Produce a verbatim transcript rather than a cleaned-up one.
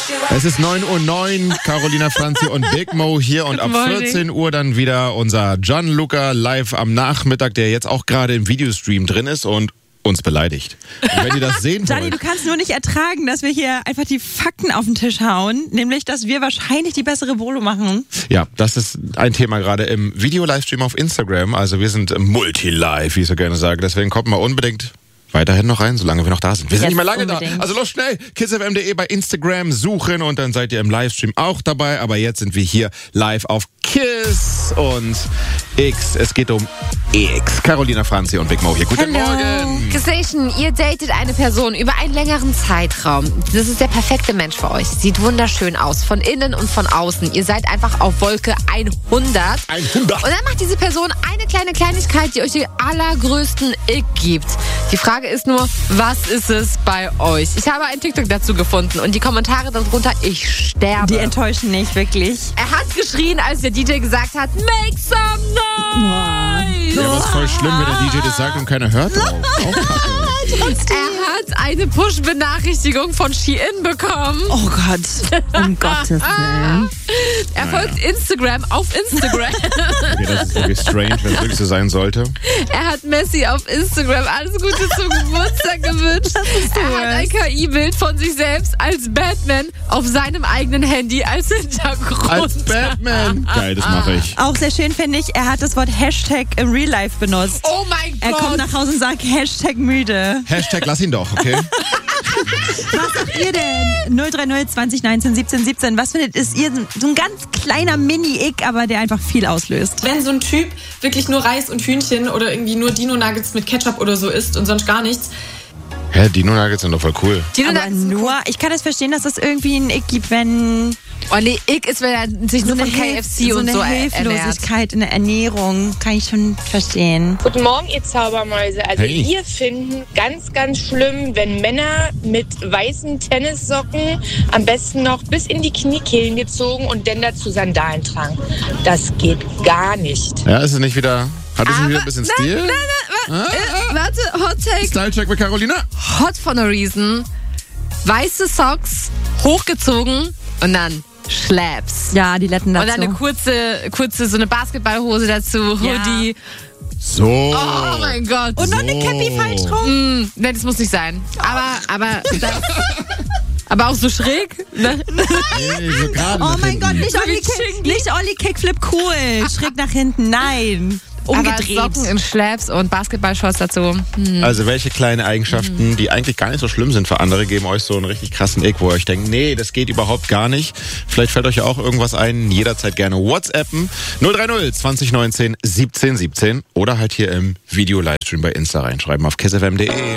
Es ist neun Uhr neun, Carolina Franzi und Big Mo hier und ab vierzehn Uhr dann wieder unser Gianluca live am Nachmittag, der jetzt auch gerade im Videostream drin ist und uns beleidigt. Und wenn ihr das sehen wollt... Gianni, du kannst nur nicht ertragen, dass wir hier einfach die Fakten auf den Tisch hauen, nämlich, dass wir wahrscheinlich die bessere Bolo machen. Ja, das ist ein Thema gerade im Video-Livestream auf Instagram. Also wir sind multi-live, wie ich so gerne sage. Deswegen kommt mal unbedingt weiterhin noch rein, solange wir noch da sind. Wir sind Jetzt nicht mehr lange unbedingt. da. Also los schnell, kiss f m punkt de bei Instagram suchen und dann seid ihr im Livestream auch dabei. Aber jetzt sind wir hier live auf KISS und X. Es geht um X. Carolina Franzi und Big Mo hier. Guten Hello. Morgen. Gestation, ihr datet eine Person über einen längeren Zeitraum. Das ist der perfekte Mensch für euch. Sieht wunderschön aus, von innen und von außen. Ihr seid einfach auf Wolke hundert. hundert. Und dann macht diese Person eine kleine Kleinigkeit, die euch den allergrößten Ick gibt. Die Frage ist nur, was ist es bei euch? Ich habe ein TikTok dazu gefunden und die Kommentare darunter, ich sterbe. Die enttäuschen nicht, wirklich. Er hat geschrien, als der D J gesagt hat, make some noise! Ja, aber ist voll schlimm, wenn der D J das sagt und keiner hört drauf. Auch kacke. Er hat eine Push-Benachrichtigung von Shein bekommen. Oh Gott, um Gottes Willen. Er folgt Instagram auf Instagram. Okay, das ist wirklich strange, wenn es wirklich so sein sollte. Er hat Messi auf Instagram alles Gute zum Geburtstag gewünscht. Er hat ein K I-Bild von sich selbst als Batman auf seinem eigenen Handy als Hintergrund. Als Batman. Geil, das mache ich. Auch sehr schön finde ich, er hat das Wort Hashtag im Real Life benutzt. Oh mein Er Gott. kommt nach Hause und sagt Hashtag müde. Hashtag lass ihn doch, okay? Was sagt ihr denn? null drei null zwanzig neunzehn siebzehn siebzehn. Was findet ist ihr so ein ganz kleiner Mini-Ick, aber der einfach viel auslöst? Wenn so ein Typ wirklich nur Reis und Hühnchen oder irgendwie nur Dino-Nuggets mit Ketchup oder so isst und sonst gar nichts. Hä, Dino Nuggets sind doch voll cool. Dino Aber Nuggets- nur, ich kann es verstehen, dass es irgendwie einen Ick gibt, wenn Oh nee, Ick ist, wenn er sich nur von K F C so und eine so ernährt. Hilflosigkeit in der Ernährung, kann ich schon verstehen. Guten Morgen, ihr Zaubermäuse. Also Hey. wir finden ganz, ganz schlimm, wenn Männer mit weißen Tennissocken, am besten noch bis in die Kniekehlen gezogen und dann dazu Sandalen tragen. Das geht gar nicht. Ja, ist es nicht wieder... Hat es nicht Aber- wieder ein bisschen Nein, Stil? nein, nein, wa- äh, warte, Hot Take. Style-Check mit Carolina? Hot for no reason. Weiße Socks, hochgezogen und dann Schlaps. Ja, die Letten dazu. Und dann eine kurze, kurze, so eine Basketballhose dazu, Hoodie. So. Oh mein Gott. Und noch eine Cappy falsch rum. Mm, nein, das muss nicht sein. Aber, aber, das, aber auch so schräg. Ne? Nee, so gerade Oh nach mein hinten. Gott, nicht So Olli, wie Kick, Chingy. nicht Olli Kickflip cool. Schräg nach hinten, nein. Umgedreht. Aber Socken in Schlaps und Basketballshorts dazu. Hm. Also welche kleinen Eigenschaften, die eigentlich gar nicht so schlimm sind für andere, geben euch so einen richtig krassen Ick, wo ihr euch denkt, nee, das geht überhaupt gar nicht. Vielleicht fällt euch ja auch irgendwas ein. Jederzeit gerne WhatsAppen. null drei null zwanzig neunzehn siebzehn siebzehn oder halt hier im Video-Livestream bei Insta reinschreiben auf kiss f m punkt de.